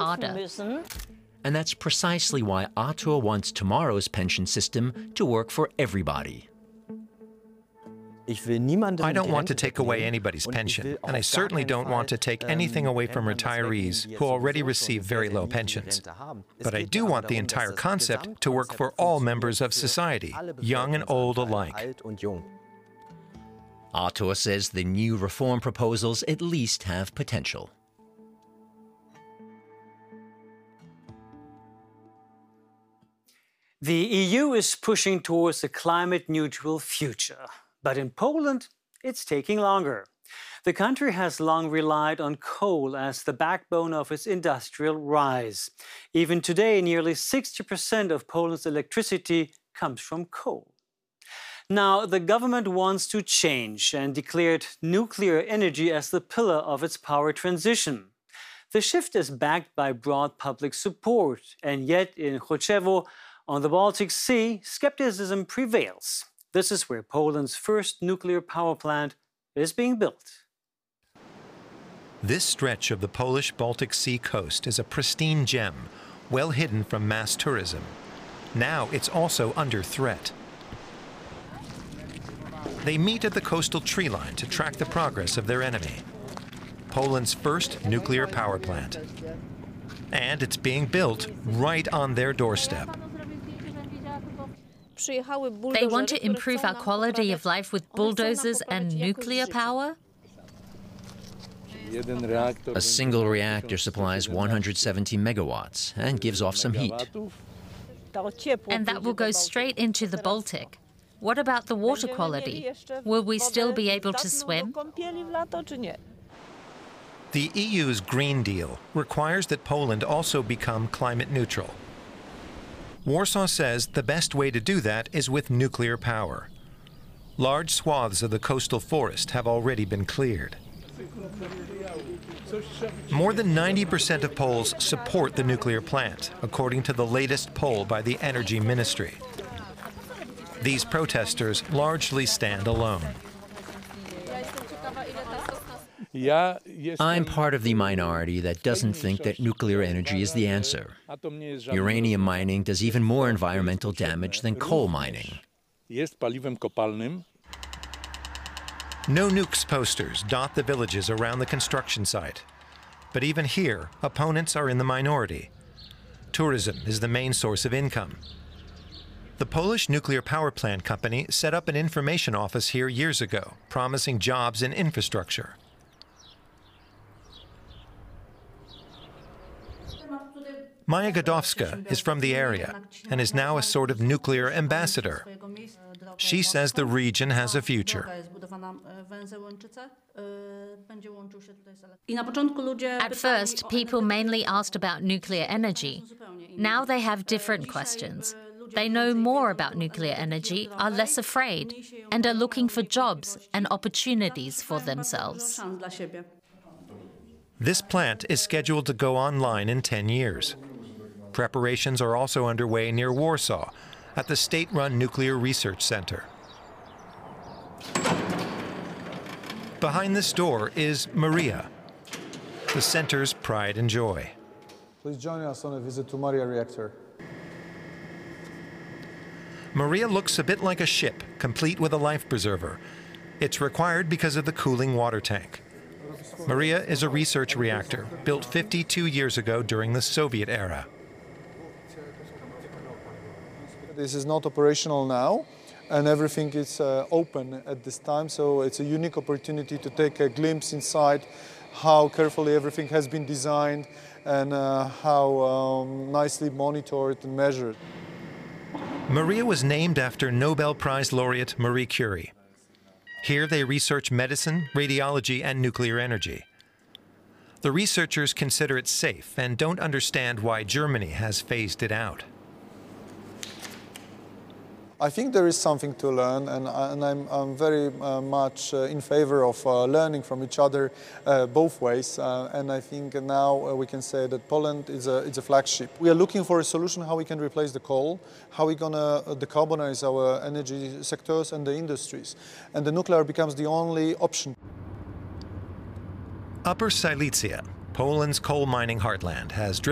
harder. And that's precisely why Arthur wants tomorrow's pension system to work for everybody. I don't want to take away anybody's pension, and I certainly don't want to take anything away from retirees who already receive very low pensions. But I do want the entire concept to work for all members of society, young and old alike. Arthur says the new reform proposals at least have potential. The EU is pushing towards a climate-neutral future. But in Poland, it's taking longer. The country has long relied on coal as the backbone of its industrial rise. Even today, nearly 60% of Poland's electricity comes from coal. Now, the government wants to change and declared nuclear energy as the pillar of its power transition. The shift is backed by broad public support, and yet in Choczewo, on the Baltic Sea, skepticism prevails. This is where Poland's first nuclear power plant is being built. This stretch of the Polish Baltic Sea coast is a pristine gem, well hidden from mass tourism. Now it's also under threat. They meet at the coastal tree line to track the progress of their enemy, Poland's first nuclear power plant. And it's being built right on their doorstep. They want to improve our quality of life with bulldozers and nuclear power? A single reactor supplies 170 megawatts and gives off some heat. And that will go straight into the Baltic. What about the water quality? Will we still be able to swim? The EU's Green Deal requires that Poland also become climate neutral. Warsaw says the best way to do that is with nuclear power. Large swaths of the coastal forest have already been cleared. More than 90% of Poles support the nuclear plant, according to the latest poll by the Energy Ministry. These protesters largely stand alone. I'm part of the minority that doesn't think that nuclear energy is the answer. Uranium mining does even more environmental damage than coal mining. No nukes posters dot the villages around the construction site. But even here, opponents are in the minority. Tourism is the main source of income. The Polish nuclear power plant company set up an information office here years ago, promising jobs and infrastructure. Maja Godowska is from the area and is now a sort of nuclear ambassador. She says the region has a future. At first, people mainly asked about nuclear energy. Now they have different questions. They know more about nuclear energy, are less afraid, and are looking for jobs and opportunities for themselves. This plant is scheduled to go online in 10 years. Preparations are also underway near Warsaw, at the state-run Nuclear Research Center. Behind this door is Maria, the center's pride and joy. Please join us on a visit to Maria reactor. Maria looks a bit like a ship, complete with a life preserver. It's required because of the cooling water tank. Maria is a research reactor built 52 years ago during the Soviet era. This is not operational now, and everything is open at this time, so it's a unique opportunity to take a glimpse inside how carefully everything has been designed and how nicely monitored and measured. Maria was named after Nobel Prize laureate Marie Curie. Here they research medicine, radiology, and nuclear energy. The researchers consider it safe and don't understand why Germany has phased it out. I think there is something to learn, and I'm very much in favor of learning from each other both ways. And I think now we can say that Poland is a flagship. We are looking for a solution how we can replace the coal, how we're going to decarbonize our energy sectors and the industries. And the nuclear becomes the only option. Upper Silesia, Poland's coal mining heartland, has